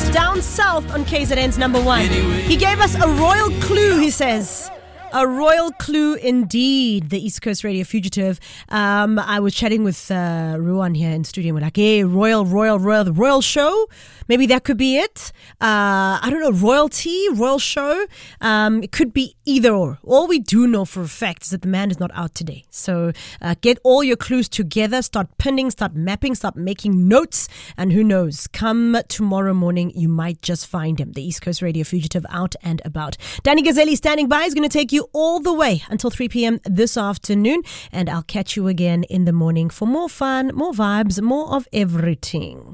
down south on KZN's number one. He gave us a royal clue, he says. A royal clue indeed, the East Coast Radio Fugitive. I was chatting with Ruan here in studio. We're like, hey, the royal show. Maybe that could be it. I don't know, royal show. It could be either or. All we do know for a fact is that the man is not out today. So get all your clues together, start pinning, start mapping, start making notes. And who knows, come tomorrow morning, you might just find him. The East Coast Radio Fugitive out and about. Danny Gazzelli standing by is going to take you all the way until 3 p.m. this afternoon. And I'll catch you again in the morning for more fun, more vibes, more of everything.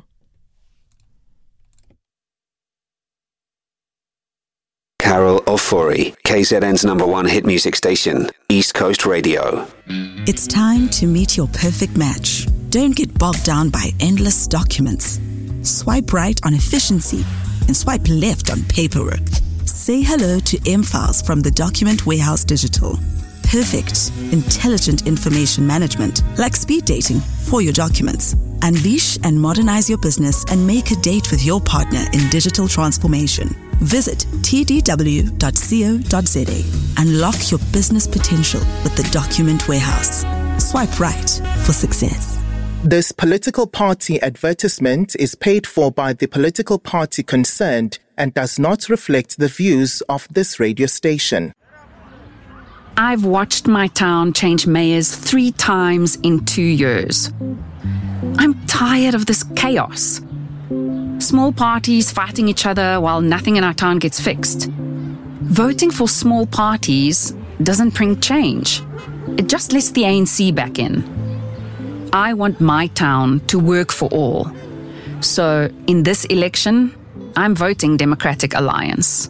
Carol Ofori, KZN's number one hit music station, East Coast Radio. It's time to meet your perfect match. Don't get bogged down by endless documents. Swipe right on efficiency and swipe left on paperwork. Say hello to M-Files from the Document Warehouse Digital. Perfect, intelligent information management, like speed dating for your documents. Unleash and modernize your business and make a date with your partner in digital transformation. Visit tdw.co.za. Unlock your business potential with the Document Warehouse. Swipe right for success. This political party advertisement is paid for by the political party concerned and does not reflect the views of this radio station. I've watched my town change mayors 3 times in 2 years. I'm tired of this chaos. Small parties fighting each other while nothing in our town gets fixed. Voting for small parties doesn't bring change. It just lets the ANC back in. I want my town to work for all. So, in this election, I'm voting Democratic Alliance.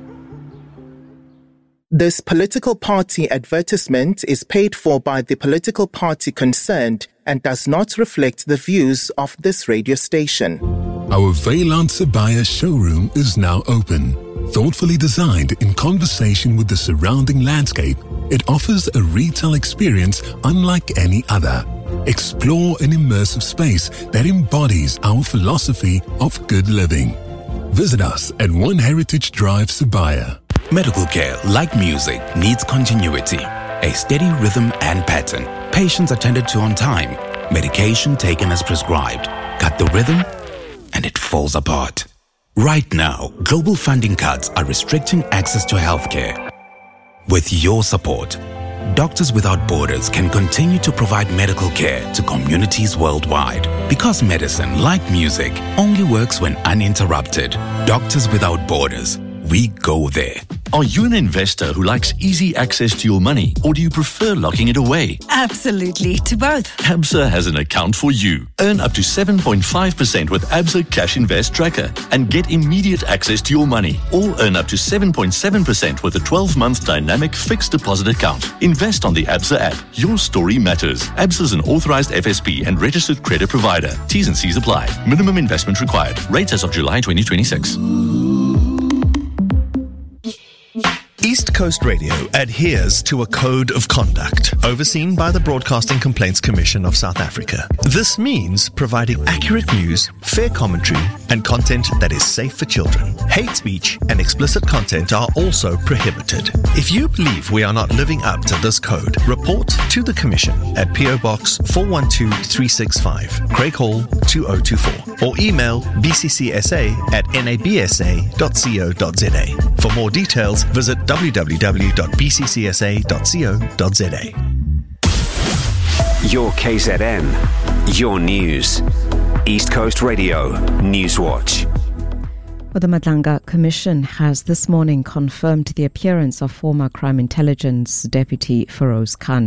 This political party advertisement is paid for by the political party concerned and does not reflect the views of this radio station. Our Weyland Sibaya showroom is now open. Thoughtfully designed in conversation with the surrounding landscape, it offers a retail experience unlike any other. Explore an immersive space that embodies our philosophy of good living. Visit us at 1 Heritage Drive, Sibaya. Medical care, like music, needs continuity, a steady rhythm and pattern. Patients attended to on time, medication taken as prescribed. Cut the rhythm, and it falls apart. Right now, global funding cuts are restricting access to healthcare. With your support, Doctors Without Borders can continue to provide medical care to communities worldwide. Because medicine, like music, only works when uninterrupted. Doctors Without Borders. We go there. Are you an investor who likes easy access to your money, or do you prefer locking it away? Absolutely, to both. ABSA has an account for you. Earn up to 7.5% with ABSA Cash Invest Tracker and get immediate access to your money. Or earn up to 7.7% with a 12-month dynamic fixed deposit account. Invest on the ABSA app. Your story matters. ABSA is an authorized FSP and registered credit provider. T's and C's apply. Minimum investment required. Rates as of July 2026. East Coast Radio adheres to a code of conduct overseen by the Broadcasting Complaints Commission of South Africa. This means providing accurate news, fair commentary, and content that is safe for children. Hate speech and explicit content are also prohibited. If you believe we are not living up to this code, report to the Commission at PO Box 412365, Craig Hall 2024, or email bccsa@nabsa.co.za. For more details, visit www.bccsa.co.za. Your KZN, your news. East Coast Radio, Newswatch. Well, the Madlanga Commission has this morning confirmed the appearance of former Crime Intelligence Deputy Feroz Khan.